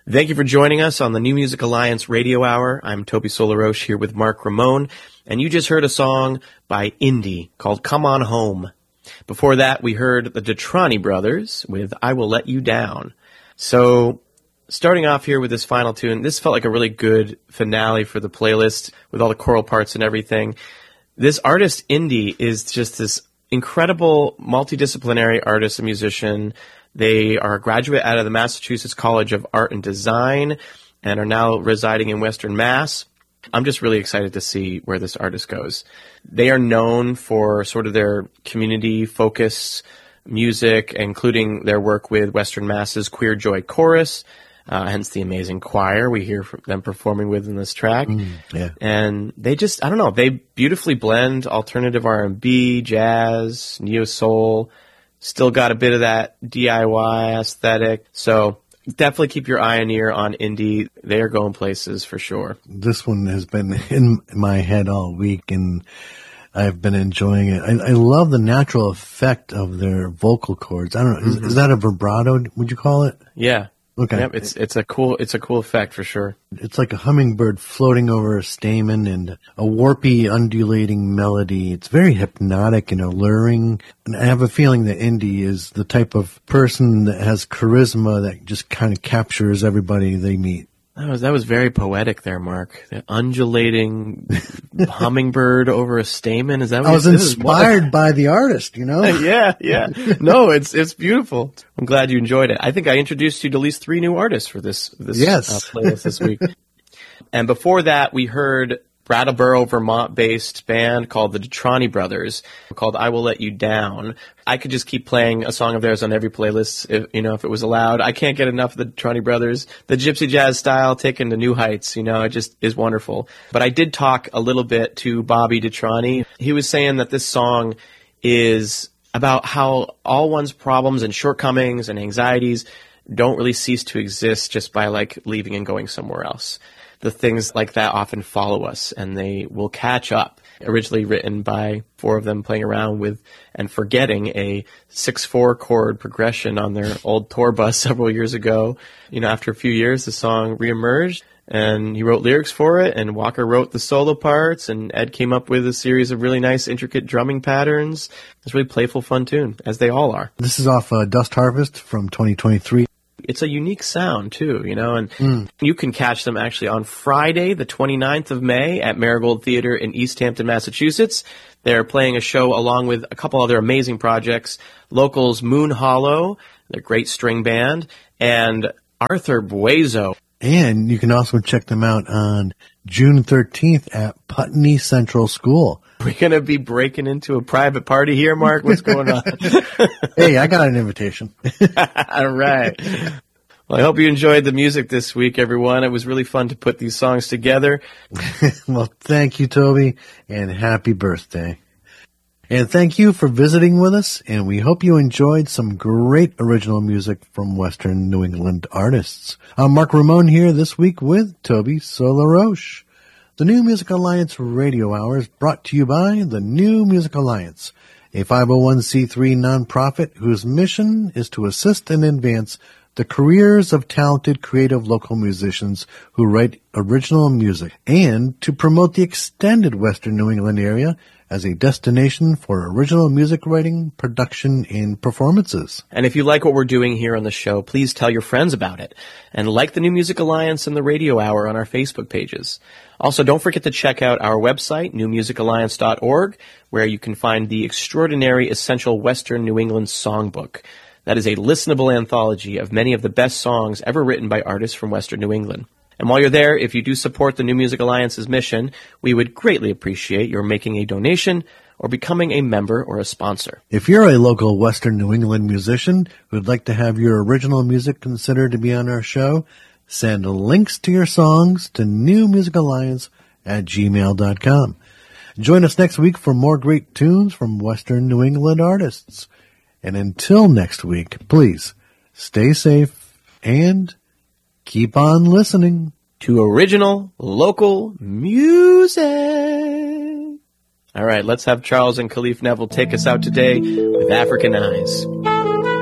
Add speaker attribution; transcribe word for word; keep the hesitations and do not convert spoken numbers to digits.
Speaker 1: Thank you for joining us on the New Music Alliance Radio Hour. I'm Toby Solaroche here with Mark Ramone, and you just heard a song by Indie called Come On Home. Before that, we heard the Detrani Brothers with I Will Let You Down. So, starting off here with this final tune, this felt like a really good finale for the playlist with all the choral parts and everything. This artist, Indie, is just this incredible multidisciplinary artist and musician. They are a graduate out of the Massachusetts College of Art and Design and are now residing in Western Mass. I'm just really excited to see where this artist goes. They are known for sort of their community focus music, including their work with Western Mass's Queer Joy Chorus, uh, hence the amazing choir we hear from them performing with in this track.
Speaker 2: Mm, yeah.
Speaker 1: And they just, I don't know, they beautifully blend alternative R and B, jazz, neo-soul, still got a bit of that D I Y aesthetic. So definitely keep your eye and ear on Indie. They are going places for sure.
Speaker 2: This one has been in my head all week, and I've been enjoying it. I, I love the natural effect of their vocal cords. I don't know. Is,
Speaker 1: Mm-hmm.
Speaker 2: is that a vibrato, would you call it?
Speaker 1: Yeah.
Speaker 2: Okay.
Speaker 1: Yep, it's it's a cool it's a cool effect for sure.
Speaker 2: It's like a hummingbird floating over a stamen and a warpy, undulating melody. It's very hypnotic and alluring. And I have a feeling that Indie is the type of person that has charisma that just kind of captures everybody they meet.
Speaker 1: That was that was very poetic there, Mark. The undulating hummingbird over a stamen. Is that what
Speaker 2: I was
Speaker 1: you said?
Speaker 2: inspired by the artist, you know?
Speaker 1: yeah, yeah. No, it's it's beautiful. I'm glad you enjoyed it. I think I introduced you to at least three new artists for this this
Speaker 2: Yes.
Speaker 1: uh, playlist this week. And before that, we heard Brattleboro, Vermont-based band called the Detrani Brothers, called I Will Let You Down. I could just keep playing a song of theirs on every playlist, if, you know, if it was allowed. I can't get enough of the Detrani Brothers. The gypsy jazz style taken to new heights, you know, it just is wonderful. But I did talk a little bit to Bobby Detrani. He was saying that this song is about how all one's problems and shortcomings and anxieties don't really cease to exist just by, like, leaving and going somewhere else. The things like that often follow us, and they will catch up. Originally written by four of them playing around with and forgetting a six four chord progression on their old tour bus several years ago. You know, after a few years, the song reemerged, and he wrote lyrics for it, and Walker wrote the solo parts, and Ed came up with a series of really nice, intricate drumming patterns. It's a really playful, fun tune, as they all are.
Speaker 2: This is off uh, Dust Harvest from twenty twenty-three.
Speaker 1: It's a unique sound, too, you know, and
Speaker 2: Mm.
Speaker 1: you can catch them actually on Friday, the twenty-ninth of May at Marigold Theater in East Hampton, Massachusetts. They're playing a show along with a couple other amazing projects, locals Moon Hollow, their great string band, and Arthur Buezo.
Speaker 2: And you can also check them out on June thirteenth at Putney Central School.
Speaker 1: We're going to be breaking into a private party here, Mark? What's going on?
Speaker 2: Hey, I got an invitation.
Speaker 1: All right. Well, I hope you enjoyed the music this week, everyone. It was really fun to put these songs together.
Speaker 2: Well, thank you, Toby, and happy birthday. And thank you for visiting with us, and we hope you enjoyed some great original music from Western New England artists. I'm Mark Ramone here this week with Toby Solaroche. The New Music Alliance Radio Hour is brought to you by the New Music Alliance, a five oh one c three nonprofit whose mission is to assist and advance the careers of talented, creative local musicians who write original music, and to promote the extended Western New England area as a destination for original music writing, production, and performances.
Speaker 1: And if you like what we're doing here on the show, please tell your friends about it. And like the New Music Alliance and the Radio Hour on our Facebook pages. Also, don't forget to check out our website, new music alliance dot org, where you can find the extraordinary Essential Western New England Songbook. That is a listenable anthology of many of the best songs ever written by artists from Western New England. And while you're there, if you do support the New Music Alliance's mission, we would greatly appreciate your making a donation or becoming a member or a sponsor.
Speaker 2: If you're a local Western New England musician who'd like to have your original music considered to be on our show, send links to your songs to new music alliance at gmail dot com. Join us next week for more great tunes from Western New England artists. And until next week, please stay safe and keep on listening
Speaker 1: to original local music. All right, let's have Charles and Khalif Neville take us out today with African Eyes.